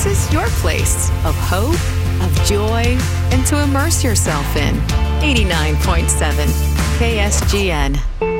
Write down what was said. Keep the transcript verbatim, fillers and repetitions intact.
this is your place of hope, of joy, and to immerse yourself in. eighty-nine point seven K S G N.